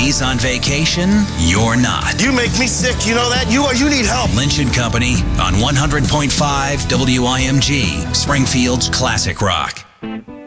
He's on vacation, you're not. You make me sick, you know that? You need help. Lynch and Company on 100.5 WIMG, Springfield's classic rock.